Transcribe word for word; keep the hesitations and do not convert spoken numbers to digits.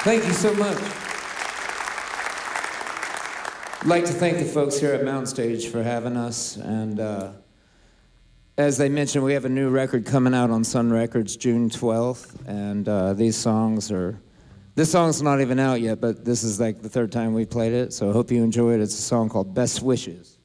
Thank you so much. I'd like to thank the folks here at Mountain Stage for having us. And uh, as they mentioned, we have a new record coming out on Sun Records June twelfth. And uh, these songs are, this song's not even out yet, but this is like the third time we played it. So I hope you enjoy it. It's a song called Best Wishes.